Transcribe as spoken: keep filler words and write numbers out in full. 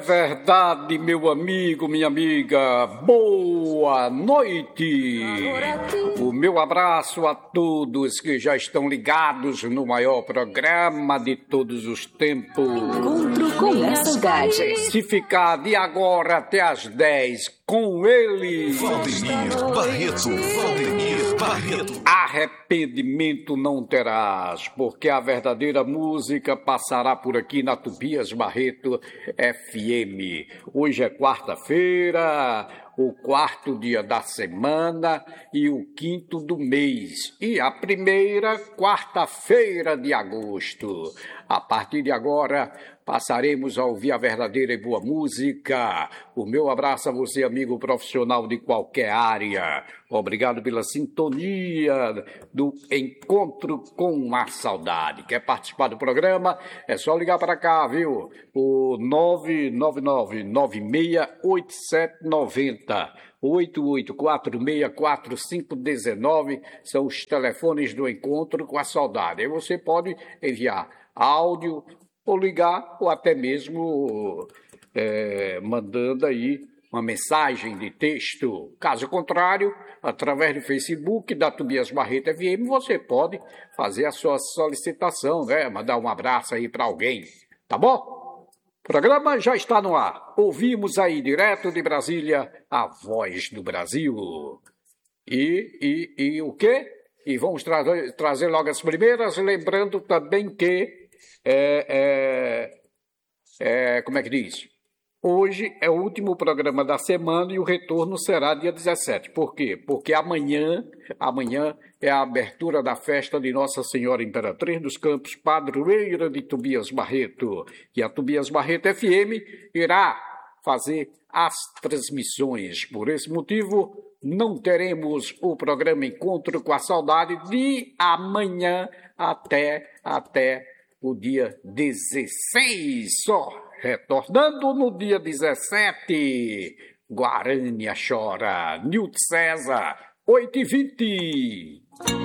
Verdade, meu amigo, minha amiga, boa noite. O meu abraço a todos que já estão ligados no maior programa de todos os tempos. Encontro com a saudade. Se ficar de agora até às dez com ele, Valdemir Barreto, Valdemir Barreto. Arrependimento não terás, porque a verdadeira música passará por aqui na Tobias Barreto F M. Hoje é quarta-feira, o quarto dia da semana e o quinto do mês. E a primeira quarta-feira de agosto. A partir de agora, passaremos a ouvir a verdadeira e boa música. O meu abraço a você, amigo profissional de qualquer área. Obrigado pela sintonia do Encontro com a Saudade. Quer participar do programa? É só ligar para cá, viu? O nove nove nove, nove seis oito sete nove zero. oito oito quatro seis quatro cinco um nove são os telefones do Encontro com a Saudade. Aí você pode enviar áudio ou ligar, ou até mesmo é, mandando aí uma mensagem de texto. Caso contrário, através do Facebook da Tobias Barreto F M, você pode fazer a sua solicitação, né? Mandar um abraço aí para alguém, tá bom? O programa já está no ar. Ouvimos aí, direto de Brasília, a voz do Brasil. E, e, e o quê? E vamos tra- trazer logo as primeiras, lembrando também que É, é, é, como é que diz? Hoje é o último programa da semana e o retorno será dia dezessete. Por quê? Porque amanhã, amanhã é a abertura da festa de Nossa Senhora Imperatriz dos Campos, padroeira de Tobias Barreto. E a Tobias Barreto F M irá fazer as transmissões. Por esse motivo, não teremos o programa Encontro com a Saudade de amanhã até, até o dia dezesseis, só retornando no dia dezessete. Guarânia chora, Nilton César, oito e vinte.